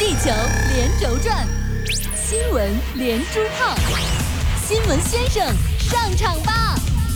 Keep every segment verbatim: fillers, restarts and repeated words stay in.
地球连轴转，新闻连珠炮，新闻先生上场吧！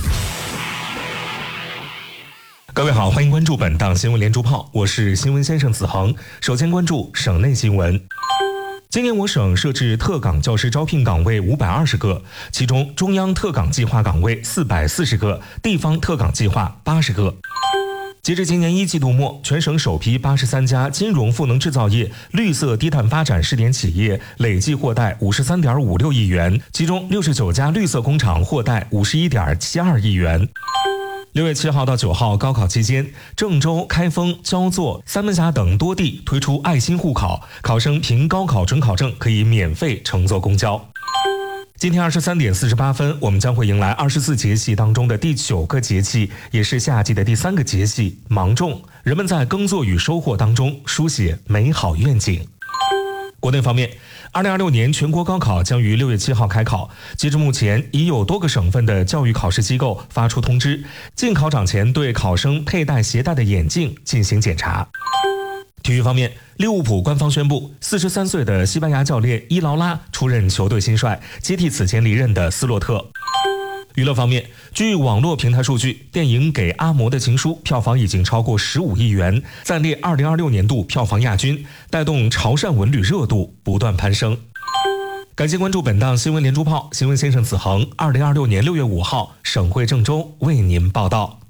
各位好，欢迎关注本档新闻连珠炮，我是新闻先生子恒。首先关注省内新闻。今年我省设置特岗教师招聘岗位五百二十个，其中中央特岗计划岗位四百四十个，地方特岗计划八十个。截至今年一季度末，全省首批八十三家金融赋能制造业绿色低碳发展试点企业累计获贷五十三点五六亿元，其中六十九家绿色工厂获贷五十一点七二亿元。六月七号到九号高考期间，郑州、开封、焦作、三门峡等多地推出爱心护考，考生凭高考准考证可以免费乘坐公交。今天二十三点四十八分，我们将会迎来二十四节气当中的第九个节气，也是夏季的第三个节气芒种。人们在耕作与收获当中书写美好愿景。国内方面，二零二六年全国高考将于六月七号开考。截至目前，已有多个省份的教育考试机构发出通知，进考场前对考生佩戴携带的眼镜进行检查。体育方面，利物浦官方宣布，四十三岁的西班牙教练伊劳拉出任球队新帅，接替此前离任的斯洛特。娱乐方面，据网络平台数据，电影《给阿嬷的情书》票房已经超过十五亿元，暂列二零二六年度票房亚军，带动潮汕文旅热度不断攀升。感谢关注本档新闻连珠炮，新闻先生子恒，二零二六年六月五号，省会郑州为您报道。